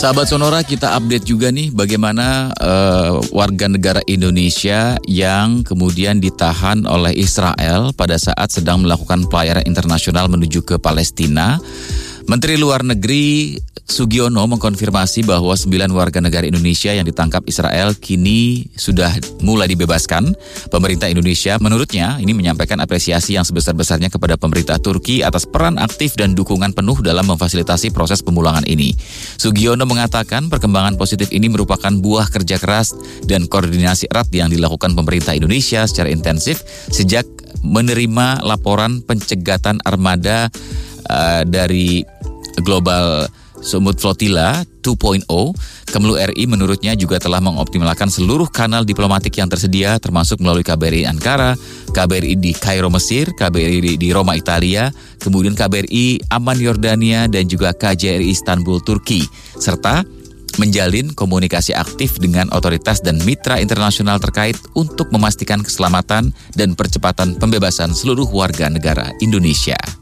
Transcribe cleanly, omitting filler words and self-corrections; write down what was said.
Sahabat Sonora, kita update juga nih bagaimana warga negara Indonesia yang kemudian ditahan oleh Israel pada saat sedang melakukan pelayaran internasional menuju ke Palestina. Menteri Luar Negeri Sugiono mengkonfirmasi bahwa 9 warga negara Indonesia yang ditangkap Israel kini sudah mulai dibebaskan. Pemerintah Indonesia menurutnya ini menyampaikan apresiasi yang sebesar-besarnya kepada pemerintah Turki atas peran aktif dan dukungan penuh dalam memfasilitasi proses pemulangan ini. Sugiono mengatakan perkembangan positif ini merupakan buah kerja keras dan koordinasi erat yang dilakukan pemerintah Indonesia secara intensif sejak menerima laporan pencegatan armada dari Global Sumut Flotilla 2.0, Kemlu RI menurutnya juga telah mengoptimalkan seluruh kanal diplomatik yang tersedia, termasuk melalui KBRI Ankara, KBRI di Kairo Mesir, KBRI di Roma Italia, kemudian KBRI Amman Yordania dan juga KJRI Istanbul Turki, serta menjalin komunikasi aktif dengan otoritas dan mitra internasional terkait untuk memastikan keselamatan dan percepatan pembebasan seluruh warga negara Indonesia.